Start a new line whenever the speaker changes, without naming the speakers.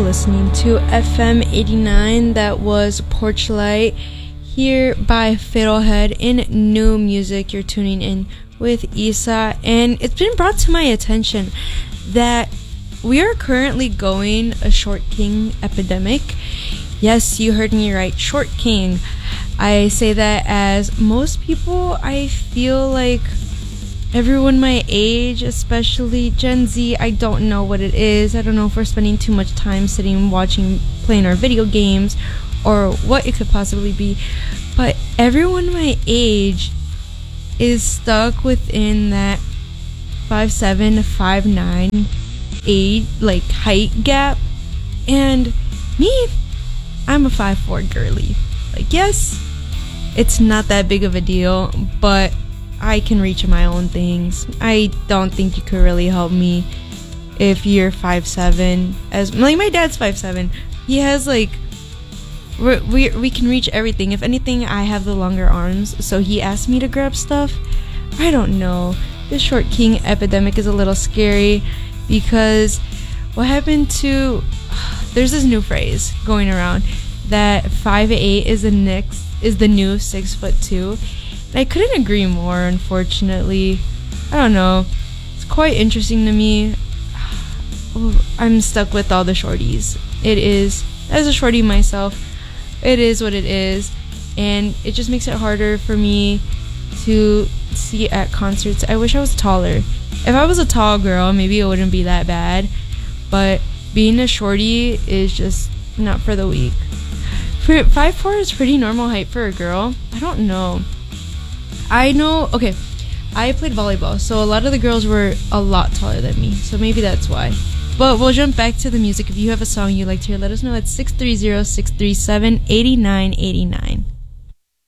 listening to FM 89. That was Porchlight here by Fiddlehead in New Music. You're tuning in with Isa, and it's been brought to my attention that we are currently going a Short King epidemic. Yes, you heard me right, Short King. I say that as most people, I feel like everyone my age, especially Gen Z, I don't know what it is. I don't know if we're spending too much time sitting, watching, playing our video games, or what it could possibly be. But everyone my age is stuck within that 5'7", 5'9", 8 like height gap. And me, I'm a 5'4" girly. Like, yes, it's not that big of a deal, but I can reach my own things. I don't think you could really help me if you're 5'7". As like my dad's 5'7". He has like we can reach everything. If anything, I have the longer arms, so he asked me to grab stuff. I don't know. This Short King epidemic is a little scary because what happened to there's this new phrase going around that 5'8" is the new 6'2". I couldn't agree more, unfortunately. I don't know. It's quite interesting to me. I'm stuck with all the shorties. It is, as a shorty myself, it is what it is. And it just makes it harder for me to see at concerts. I wish I was taller. If I was a tall girl, maybe it wouldn't be that bad. But being a shorty is just not for the weak. 5'4" is pretty normal height for a girl. I don't know. I know, okay, I played volleyball, so a lot of the girls were a lot taller than me, so maybe that's why. But we'll jump back to the music. If you have a song you'd like to hear, let us know at 630-637-8989.